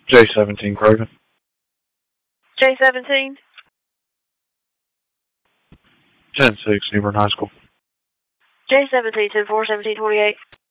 J17 Krogan. J17? 10-6, Newbern High School. J17, 10-4, 1728.